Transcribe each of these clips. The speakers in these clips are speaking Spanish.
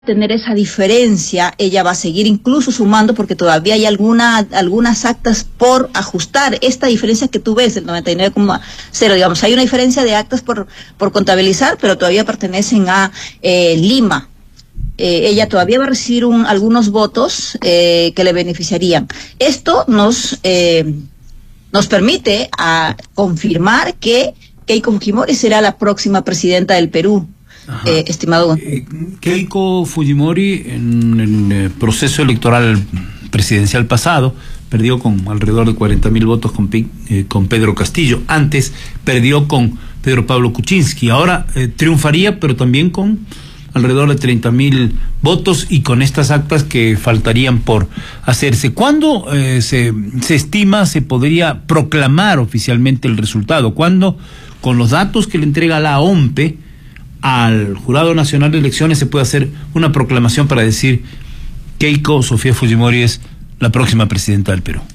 tener esa diferencia, ella va a seguir incluso sumando porque todavía hay algunas actas por ajustar. Esta diferencia que tú ves del 99,0, digamos, hay una diferencia de actas por contabilizar, pero todavía pertenecen a Lima. Ella todavía va a recibir algunos votos que le beneficiarían. Esto nos permite confirmar que Keiko Fujimori será la próxima presidenta del Perú. Estimado. Keiko Fujimori en el proceso electoral presidencial pasado perdió con alrededor de 40.000 votos con Pedro Castillo. Antes perdió con Pedro Pablo Kuczynski. Ahora triunfaría, pero también con alrededor de 30.000 votos y con estas actas que faltarían por hacerse. ¿Cuándo se estima se podría proclamar oficialmente el resultado? ¿Cuándo, con los datos que le entrega la OMPE al Jurado Nacional de Elecciones, se puede hacer una proclamación para decir Keiko Sofía Fujimori es la próxima presidenta del Perú?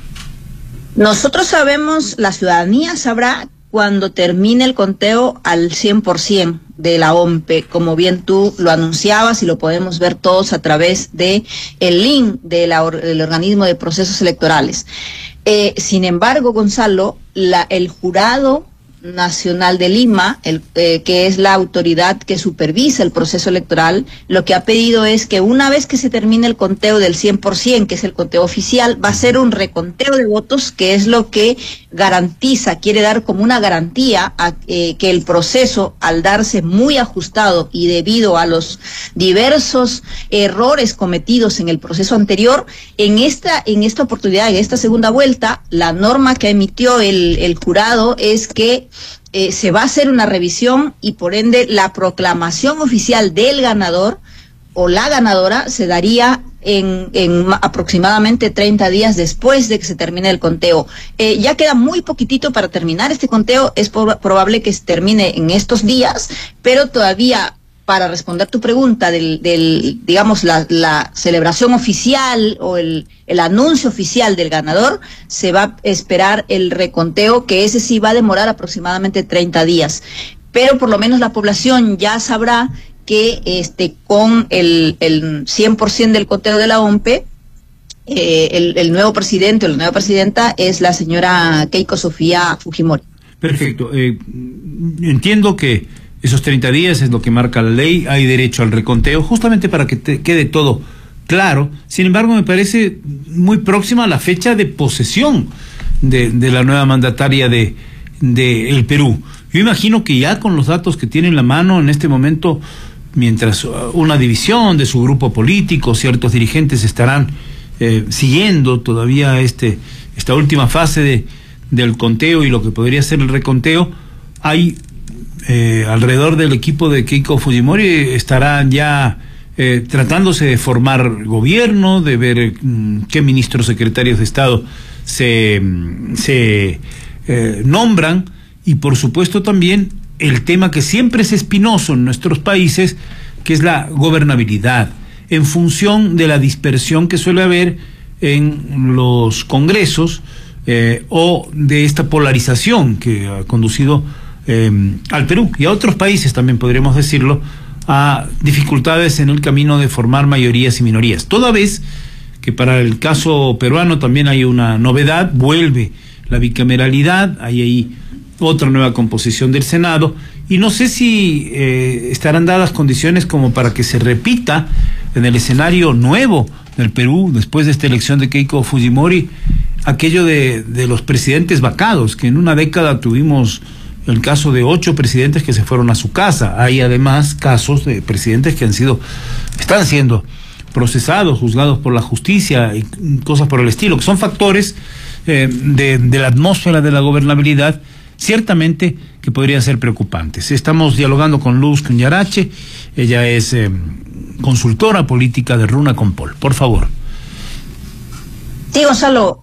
Nosotros sabemos, la ciudadanía sabrá cuando termine el conteo al 100% de la OMPE, como bien tú lo anunciabas y lo podemos ver todos a través de el link del organismo de procesos electorales. Sin embargo, Gonzalo, el Jurado Nacional de Lima, que es la autoridad que supervisa el proceso electoral, lo que ha pedido es que una vez que se termine el conteo del 100%, que es el conteo oficial, va a ser un reconteo de votos, que es lo que garantiza, quiere dar como una garantía a que el proceso, al darse muy ajustado y debido a los diversos errores cometidos en el proceso anterior, en esta oportunidad, en esta segunda vuelta, la norma que emitió el jurado es que se va a hacer una revisión y por ende la proclamación oficial del ganador o la ganadora se daría en aproximadamente 30 días después de que se termine el conteo. Ya queda muy poquitito para terminar este conteo, es probable que se termine en estos días, pero todavía, para responder tu pregunta digamos, la celebración oficial o el anuncio oficial del ganador, se va a esperar el reconteo, que ese sí va a demorar aproximadamente 30 días. Pero por lo menos la población ya sabrá que con el 100% del conteo de la OMPE, el nuevo presidente o la nueva presidenta es la señora Keiko Sofía Fujimori. Perfecto. Entiendo que esos 30 días es lo que marca la ley, hay derecho al reconteo, justamente para que te quede todo claro. Sin embargo, me parece muy próxima la fecha de posesión de la nueva mandataria de el Perú. Yo imagino que ya con los datos que tiene en la mano en este momento, mientras una división de su grupo político, ciertos dirigentes estarán siguiendo todavía esta última fase del conteo y lo que podría ser el reconteo, hay alrededor del equipo de Keiko Fujimori estarán ya tratándose de formar gobierno, de ver qué ministros secretarios de Estado se nombran, y por supuesto también el tema que siempre es espinoso en nuestros países, que es la gobernabilidad, en función de la dispersión que suele haber en los congresos o de esta polarización que ha conducido al Perú y a otros países, también podríamos decirlo, a dificultades en el camino de formar mayorías y minorías. Toda vez que para el caso peruano también hay una novedad, vuelve la bicameralidad, hay ahí otra nueva composición del Senado, y no sé si estarán dadas condiciones como para que se repita en el escenario nuevo del Perú, después de esta elección de Keiko Fujimori, aquello de los presidentes vacados, que en una década tuvimos el caso de 8 presidentes que se fueron a su casa. Hay además casos de presidentes que están siendo procesados, juzgados por la justicia y cosas por el estilo, que son factores de la atmósfera de la gobernabilidad, ciertamente que podrían ser preocupantes. Estamos dialogando con Luz Cuñarache, ella es consultora política de Runa Compol. Por favor. Sí, Gonzalo,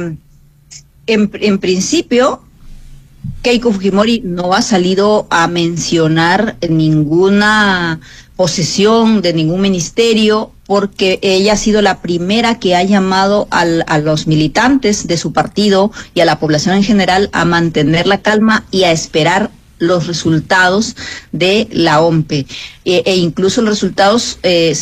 en principio Keiko Fujimori no ha salido a mencionar ninguna posesión de ningún ministerio, porque ella ha sido la primera que ha llamado a los militantes de su partido y a la población en general a mantener la calma y a esperar los resultados de la OMPE e incluso los resultados